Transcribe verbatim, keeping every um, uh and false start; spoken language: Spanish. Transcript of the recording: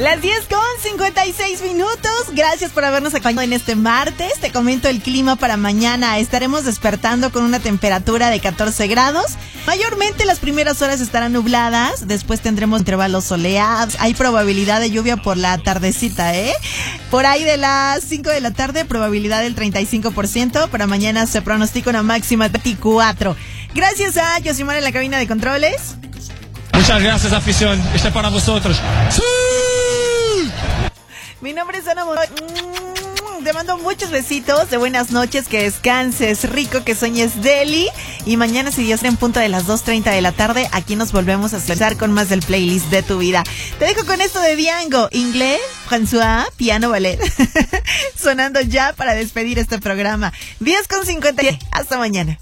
Las diez con cincuenta y seis minutos. Gracias por habernos acompañado en este martes. Te comento el clima para mañana. Estaremos despertando con una temperatura de catorce grados. Mayormente las primeras horas estarán nubladas. Después tendremos intervalos soleados. Hay probabilidad de lluvia por la tardecita, ¿eh? Por ahí de las cinco de la tarde, probabilidad del treinta y cinco por ciento. Para mañana se pronostica una máxima de veinticuatro. Gracias a Yosimar en la cabina de controles. Muchas gracias, afición. Este es para vosotros. ¡Sí! Mi nombre es Ana Monroy. Te mando muchos besitos de buenas noches, que descanses rico, que sueñes deli. Y mañana, si Dios, en punto de las dos treinta de la tarde, aquí nos volvemos a estar con más del playlist de tu vida. Te dejo con esto de Diango, inglés, François, piano, ballet. Sonando ya para despedir este programa. diez con cincuenta. Hasta mañana.